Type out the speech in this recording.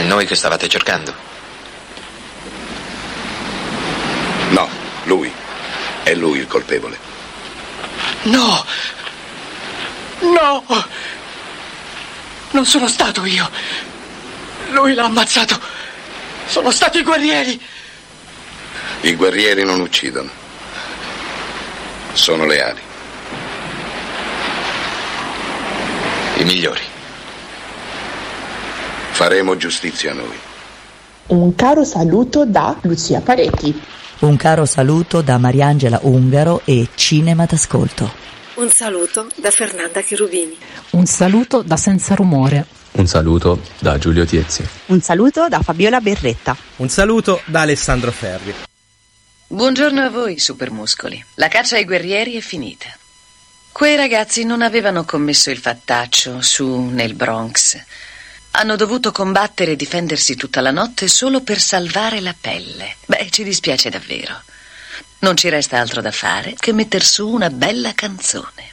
noi che stavate cercando? No, lui. È lui il colpevole. No! No! Non sono stato io. Lui l'ha ammazzato. Sono stati i guerrieri. I guerrieri non uccidono. Sono leali. I migliori. Faremo giustizia noi. Un caro saluto da Lucia Paretti. Un caro saluto da Mariangela Ungaro e Cinema d'Ascolto. Un saluto da Fernanda Cherubini. Un saluto da Senza Rumore. Un saluto da Giulio Tiezzi. Un saluto da Fabiola Berretta. Un saluto da Alessandro Ferri. Buongiorno a voi, supermuscoli. La caccia ai guerrieri è finita. Quei ragazzi non avevano commesso il fattaccio su nel Bronx. Hanno dovuto combattere e difendersi tutta la notte solo per salvare la pelle. Beh, ci dispiace davvero. Non ci resta altro da fare che metter su una bella canzone.